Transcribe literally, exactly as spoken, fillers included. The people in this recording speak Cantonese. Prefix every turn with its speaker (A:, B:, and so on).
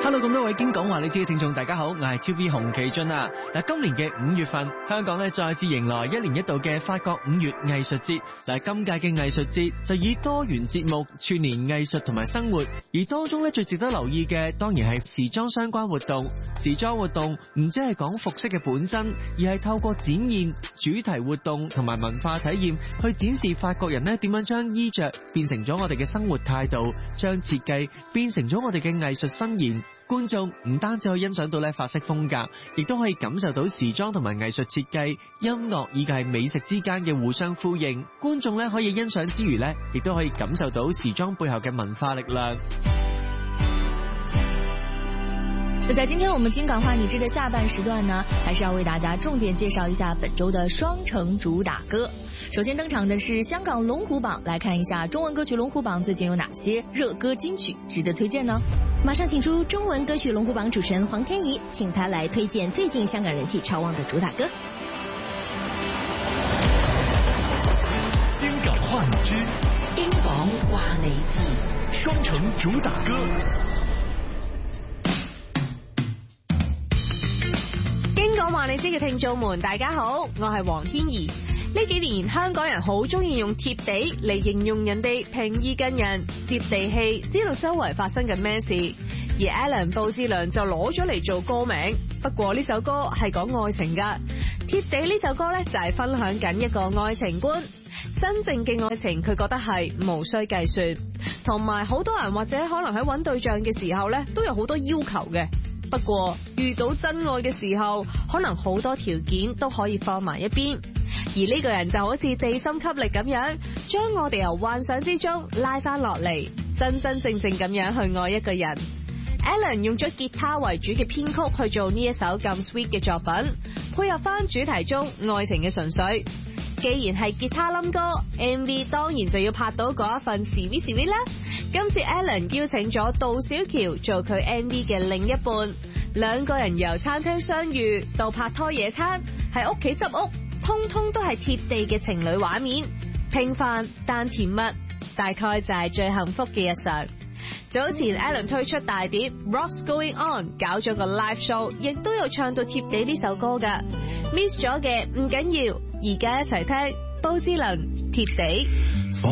A: Hello， 咁多位經講話你知嘅聽眾，大家好，我係超 B 洪其俊啊！嗱，今年嘅五月份，香港咧再次迎來一年一度嘅法國五月藝術節。嗱，今屆嘅藝術節就以多元節目串聯藝術同埋生活，而當中咧最值得留意嘅，當然係時裝相關活動。時裝活動唔只係講服飾嘅本身，而係透過展現、主題活動同埋文化體驗，去展示法國人咧點樣將衣着變成咗我哋嘅生活態度，將設計變成咗我哋嘅藝術伸延。觀眾唔單止可以欣賞到咧法式風格，亦都可以感受到時裝同埋藝術設計、音樂以及係美食之間嘅互相呼應。觀眾咧可以欣賞之餘咧，亦都可以感受到時裝背後嘅文化力量。
B: 那在今天我們京港話你知的下半時段呢，還是要為大家重點介紹一下本周的雙城主打歌。首先登場的是香港龍虎榜，來看一下中文歌曲龍虎榜最近有哪些熱歌金曲值得推薦呢？
C: 馬上請出中文歌曲龍虎榜主持人黃天怡，請他來推薦最近香港人氣超旺的主打歌。
D: 京港話你知，
E: 京港話你知，
D: 雙城主打歌。
F: 京港話你知嘅聽眾們，大家好，我係黃天怡。呢幾年香港人好中意用貼地嚟形容人哋平易近人、接地氣，知道周圍發生緊咩事。而 Alan 布志良就攞咗嚟做歌名，不過呢首歌係講愛情噶。貼地呢首歌呢，就係分享緊一個愛情觀，真正嘅愛情佢覺得係無需計算，同埋好多人或者可能喺揾對象嘅時候呢，都有好多要求嘅。不過遇到真愛嘅時候，可能好多條件都可以放埋一邊。而呢個人就好似地心吸力咁樣，將我哋由幻想之中拉翻落嚟，真真正正咁樣去愛一個人。Alan 用咗吉他為主嘅編曲去做呢一首咁 sweet 嘅作品，配合翻主題中愛情嘅純粹。既然係吉他冧歌 ，M V 當然就要拍到嗰一份 sweet sweet 啦。今次 Alan 邀請咗杜小喬做佢 M V 嘅另一半，兩個人由餐廳相遇到拍拖野餐，喺屋企執屋，通通都係貼地嘅情侶畫面，平凡但甜蜜，大概就係最幸福嘅日常。早前 Alan 推出大碟 Rocks Going On， 搞咗個 live show， 亦都有唱到貼地呢首歌㗎。Miss 咗嘅唔緊要，而家一齊聽布志綸貼地。